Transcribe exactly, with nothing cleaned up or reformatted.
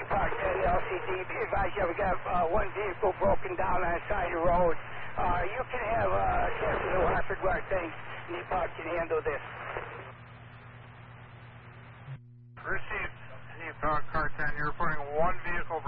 Park at L C D. Be advised, you have got uh, one vehicle broken down on the side of the road. Uh, you can have uh, Captain Hartford where things Nepal can handle this. Received. Nepal Car ten, you're reporting one vehicle